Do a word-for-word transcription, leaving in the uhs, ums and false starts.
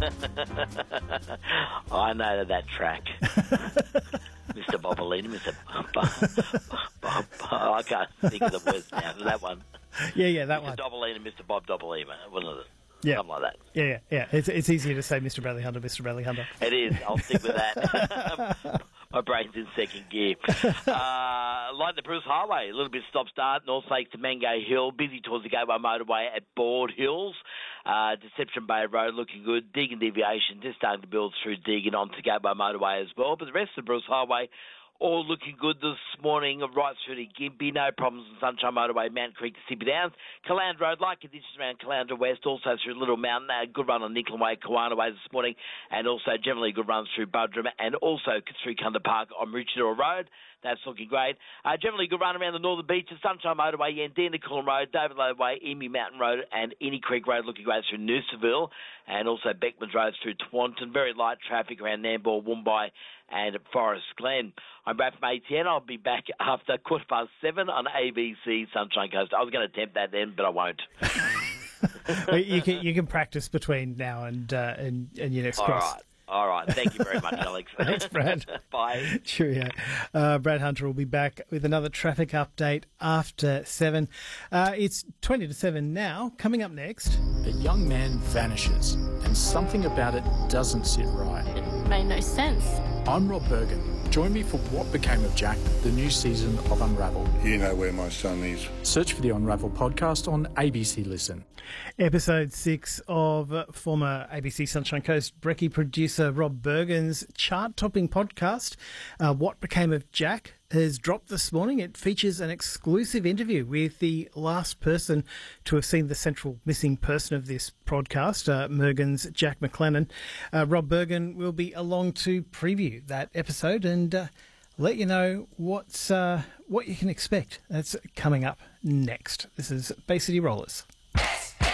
I know that track. Mister Bobolina, Mister Bob, Bob, Bob, I can't think of the words now. That one. Yeah, yeah, that Mister one. Dobolina, Mister Bob Dobolina, wasn't it? Yeah. Something like that. Yeah, yeah, yeah. It's, it's easier to say Mister Bradley Hunter, Mister Bradley Hunter. It is. I'll stick with that. My brain's in second gear. Uh, like the Bruce Highway, a little bit stop-start, North Lake to Mango Hill, busy towards the Gateway Motorway at Board Hills. Uh, Deception Bay Road looking good. Deagon Deviation just starting to build through Deagon onto Gateway Motorway as well. But the rest of the Bruce Highway, all looking good this morning, right through to Gympie. No problems in Sunshine Motorway, Mount Creek to Sippy Downs. Caloundra Road, like conditions around Caloundra West, also through Little Mountain. A good run on Nickel Way, Kawana Way this morning, and also generally good runs through Buderim, and also through Cunda Park on Richardale Road. That's looking great. Uh, generally good run around the Northern Beaches, Sunshine Motorway, Yandina Coolum Road, David Low Way, Emu Mountain Road, and Inny Creek Road looking great through Noosaville, and also Beckman's Road through Twanton. Very light traffic around Nambour, Woombye, and Forest Glen. I'm Brad from A T N. I'll be back after quarter past seven on A B C Sunshine Coast. I was going to attempt that then, but I won't. Well, you can you can practice between now and uh, and, and your next All cross. right. All right. Thank you very much, Alex. Thanks, Brad. Bye. Cheerio. Uh, Brad Hunter will be back with another traffic update after seven. Uh, it's twenty to seven now. Coming up next. A young man vanishes, and something about it doesn't sit right. It made no sense. I'm Rob Bergen. Join me for What Became of Jack, the new season of Unravel. You know where my son is. Search for the Unravel podcast on A B C Listen. Episode six of former A B C Sunshine Coast brekkie producer Rob Bergen's chart-topping podcast, uh, What Became of Jack, has dropped this morning. It features an exclusive interview with the last person to have seen the central missing person of this podcast, uh, Mergen's Jack McLennan. Uh, Rob Bergen will be along to preview that episode and uh, let you know what's uh, what you can expect. That's coming up next. This is Bay City Rollers.